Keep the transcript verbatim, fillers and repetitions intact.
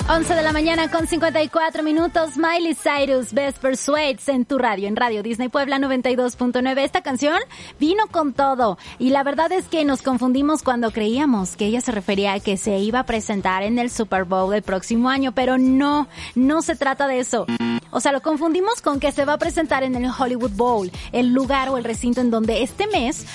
once de la mañana con cincuenta y cuatro minutos. Miley Cyrus, Best Persuades en tu radio, en Radio Disney Puebla noventa y dos punto nueve. Esta canción vino con todo y la verdad es que nos confundimos cuando creíamos que ella se refería a que se iba a presentar en el Super Bowl el próximo año, pero no, no se trata de eso. O sea, lo confundimos con que se va a presentar en el Hollywood Bowl, el lugar o el recinto en donde este mes